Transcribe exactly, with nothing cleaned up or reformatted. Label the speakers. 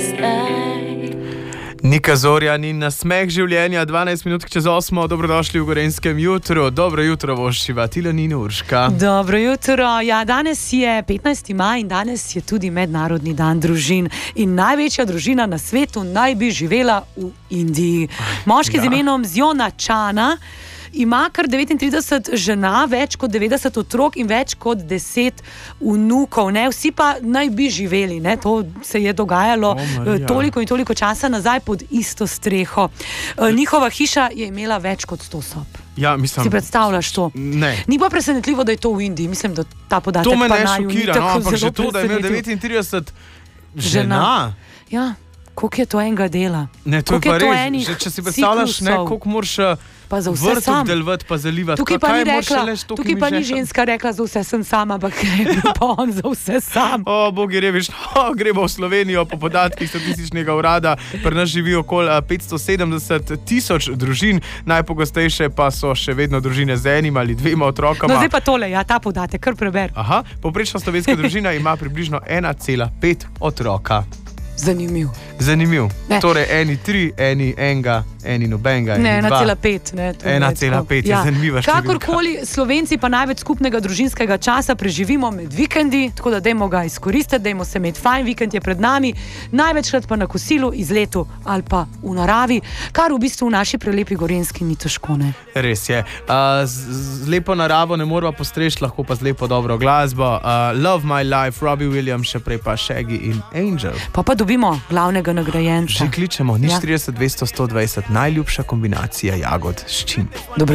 Speaker 1: Nika Zorjan in nasmeh življenja, dvanajst minut čez osmo, dobrodošli v Gorenjskem jutru. Dobro jutro, voščiva, Tila Nina Urška.
Speaker 2: Dobro jutro, ja, danes je petnajsti maj in danes je tudi mednarodni dan družin. In največja družina na svetu naj bi živela v Indiji. Moški ja. z imenom Ziona Chana ima kar devetintrideset žena, več kot devetdeset otrok in več kot deset vnukov. Ne? Vsi pa naj bi živeli, ne? To se je dogajalo oh, toliko in toliko časa nazaj pod isto streho. Njihova hiša je imela več kot sto sob.
Speaker 1: Ja, mislim,
Speaker 2: si predstavljaš to?
Speaker 1: Ne.
Speaker 2: Ni pa presenetljivo, da je to v Indiji. Mislim, da ta podatek
Speaker 1: to me
Speaker 2: pa
Speaker 1: ne
Speaker 2: naju
Speaker 1: šokira,
Speaker 2: ni
Speaker 1: no,
Speaker 2: tako
Speaker 1: ampak
Speaker 2: zelo
Speaker 1: že to, da je imel devetintrideset žena.
Speaker 2: Ja, koliko je to enega dela?
Speaker 1: Ne, to
Speaker 2: koliko
Speaker 1: je pa res,
Speaker 2: enih
Speaker 1: že, če si predstavljaš, ne, koliko moraš vrt obdelovati pa zalivati.
Speaker 2: Tukaj pa, ni, rekla,
Speaker 1: leš,
Speaker 2: tukaj pa ni ženska rekla, za vse sem sama, ampak pa on za vse sam.
Speaker 1: O, bogi reviš, no, gremo v Slovenijo po podatkih statističnega urada. Pri nas živi okoli petsto sedemdeset tisoč družin, najpogostejše pa so še vedno družine z enim ali dvema otrokama.
Speaker 2: No, zdaj pa tole, ja, ta podatek, kar preber.
Speaker 1: Aha, povprečna slovenska družina ima približno ena cela pet otroka.
Speaker 2: Zanimiv.
Speaker 1: Zanimiv. Ne. Torej, eni tri, eni enega, eni nobenega.
Speaker 2: Ne, ena cela pet.
Speaker 1: ena cela pet je ja. zanimiva številka.
Speaker 2: Kakorkoli, Slovenci pa največ skupnega družinskega časa preživimo med vikendi, tako da dajmo ga izkoristiti, dajmo se imeti fajn, vikend je pred nami, največkrat pa na kosilu, izletu ali pa v naravi, kar v bistvu v naši prelepi Gorenjski ni težko, ne?
Speaker 1: Res je. Uh, z, z lepo naravo ne moramo postreči, lahko pa z lepo dobro glasbo. Uh, Love My Life, Robbie Williams, še prej pa Shaggy in Angel.
Speaker 2: Pa pa dobimo glavnega nagrajenca.
Speaker 1: Že kličemo, nič trideset, dvesto, sto dvajset, najljubša kombinacija jagod s čim? Dobro.